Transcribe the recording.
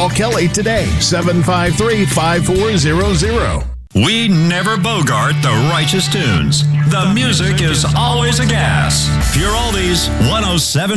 Call Kelly today, 753-5400. We never bogart the righteous tunes. The music is always a gas. Pure Oldies 107.